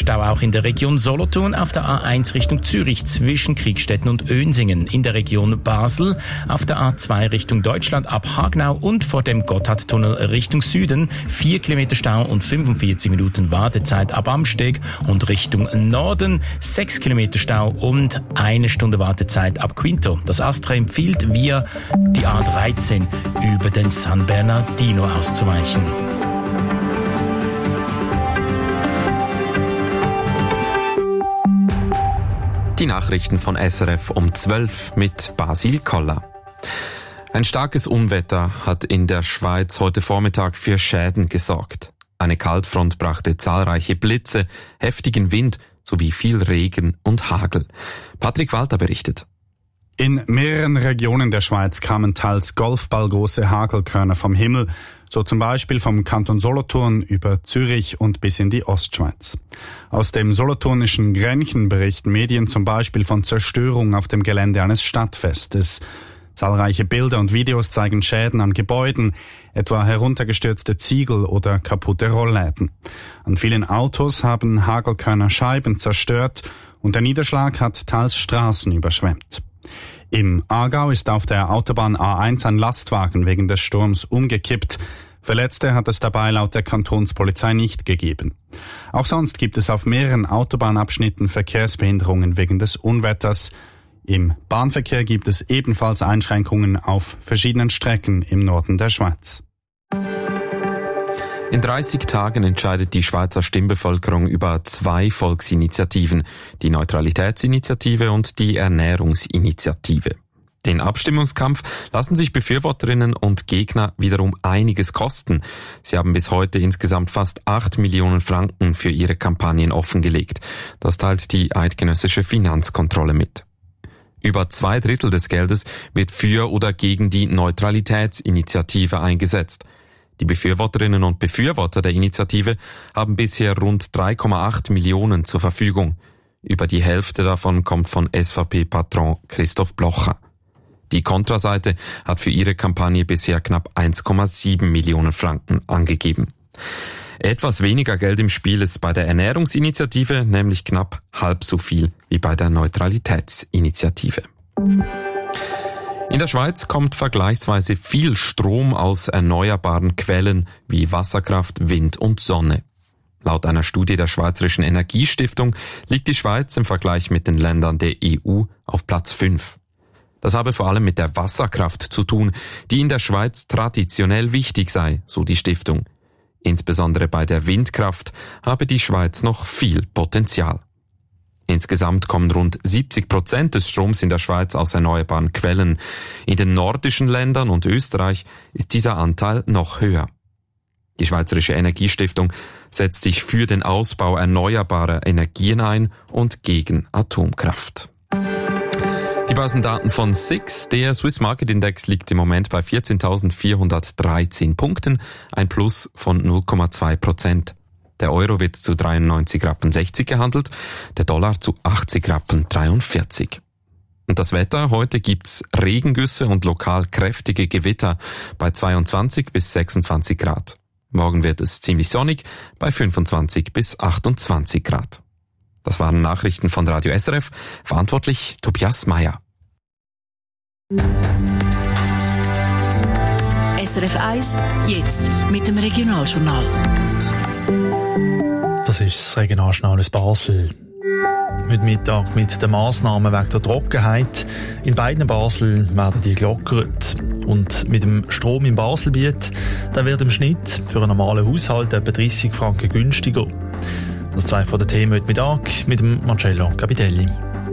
Stau auch in der Region Solothurn auf der A1 Richtung Zürich zwischen Kriegstetten und Önsingen. In der Region Basel auf der A2 Richtung Deutschland ab Hagenau und vor dem Gotthardtunnel Richtung Süden 4 Kilometer Stau und 45 Minuten Wartezeit ab Amsteg und Richtung Norden 6 Kilometer Stau und 1 Stunde Wartezeit ab Quinto. Das ASTRA empfiehlt, via die A13 über den San Bernardino auszuweichen. Die Nachrichten von SRF um 12 mit Basil Koller. Ein starkes Unwetter hat in der Schweiz heute Vormittag für Schäden gesorgt. Eine Kaltfront brachte zahlreiche Blitze, heftigen Wind sowie viel Regen und Hagel. Patrick Walter berichtet. In mehreren Regionen der Schweiz kamen teils golfballgroße Hagelkörner vom Himmel, so zum Beispiel vom Kanton Solothurn über Zürich und bis in die Ostschweiz. Aus dem solothurnischen Grenchen berichten Medien zum Beispiel von Zerstörung auf dem Gelände eines Stadtfestes. Zahlreiche Bilder und Videos zeigen Schäden an Gebäuden, etwa heruntergestürzte Ziegel oder kaputte Rollläden. An vielen Autos haben Hagelkörner Scheiben zerstört und der Niederschlag hat teils Straßen überschwemmt. Im Aargau ist auf der Autobahn A1 ein Lastwagen wegen des Sturms umgekippt. Verletzte hat es dabei laut der Kantonspolizei nicht gegeben. Auch sonst gibt es auf mehreren Autobahnabschnitten Verkehrsbehinderungen wegen des Unwetters. Im Bahnverkehr gibt es ebenfalls Einschränkungen auf verschiedenen Strecken im Norden der Schweiz. In 30 Tagen entscheidet die Schweizer Stimmbevölkerung über 2 Volksinitiativen, die Neutralitätsinitiative und die Ernährungsinitiative. Den Abstimmungskampf lassen sich Befürworterinnen und Gegner wiederum einiges kosten. Sie haben bis heute insgesamt fast 8 Millionen Franken für ihre Kampagnen offengelegt. Das teilt die eidgenössische Finanzkontrolle mit. Über 2/3 des Geldes wird für oder gegen die Neutralitätsinitiative eingesetzt. Die Befürworterinnen und Befürworter der Initiative haben bisher rund 3,8 Millionen zur Verfügung. Über die Hälfte davon kommt von SVP-Patron Christoph Blocher. Die Kontraseite hat für ihre Kampagne bisher knapp 1,7 Millionen Franken angegeben. Etwas weniger Geld im Spiel ist bei der Ernährungsinitiative, nämlich knapp halb so viel wie bei der Neutralitätsinitiative. In der Schweiz kommt vergleichsweise viel Strom aus erneuerbaren Quellen wie Wasserkraft, Wind und Sonne. Laut einer Studie der Schweizerischen Energiestiftung liegt die Schweiz im Vergleich mit den Ländern der EU auf Platz 5. Das habe vor allem mit der Wasserkraft zu tun, die in der Schweiz traditionell wichtig sei, so die Stiftung. Insbesondere bei der Windkraft habe die Schweiz noch viel Potenzial. Insgesamt kommen rund 70% des Stroms in der Schweiz aus erneuerbaren Quellen. In den nordischen Ländern und Österreich ist dieser Anteil noch höher. Die Schweizerische Energiestiftung setzt sich für den Ausbau erneuerbarer Energien ein und gegen Atomkraft. Die Börsendaten von SIX, der Swiss Market Index, liegt im Moment bei 14.413 Punkten, ein Plus von 0,2%. Der Euro wird zu 93,60 Rappen gehandelt, der Dollar zu 80,43 Rappen. Und das Wetter, heute gibt's Regengüsse und lokal kräftige Gewitter bei 22 bis 26 Grad. Morgen wird es ziemlich sonnig bei 25 bis 28 Grad. Das waren Nachrichten von Radio SRF, verantwortlich Tobias Meyer. SRF 1, jetzt mit dem Regionaljournal. Das ist das Regionaljournal aus Basel. Heute Mittag mit den Massnahmen wegen der Trockenheit. In beiden Basel werden die gelockert. Und mit dem Strom im Baselbiet, der wird im Schnitt für einen normalen Haushalt etwa 30 Franken günstiger. Das zwei von den Themen heute Mittag mit dem Marcello Capitelli.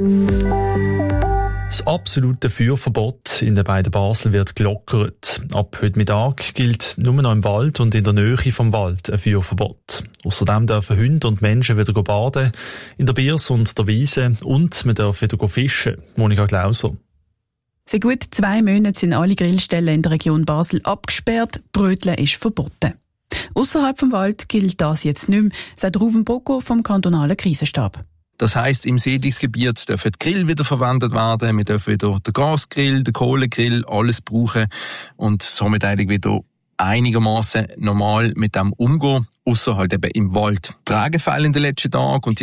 Das absolute Feuerverbot in den beiden Basel wird gelockert. Ab heute Mittag gilt nur noch im Wald und in der Nähe vom Wald ein Feuerverbot. Außerdem dürfen Hunde und Menschen wieder baden, in der Biers und der Wiese, und man darf wieder fischen. Monika Klauser. Seit gut 2 Monaten sind alle Grillstellen in der Region Basel abgesperrt. Bröteln ist verboten. Ausserhalb vom Wald gilt das jetzt nicht mehr, sagt Ruven Bocco vom kantonalen Krisenstab. Das heisst, im Siedlungsgebiet dürfen die Grill wieder verwendet werden, wir dürfen wieder den Gasgrill, den Kohlegrill, alles brauchen und somit eigentlich wieder einigermaßen normal mit dem umgehen, ausser halt eben im Wald. Die Regenfälle in den letzten Tagen und die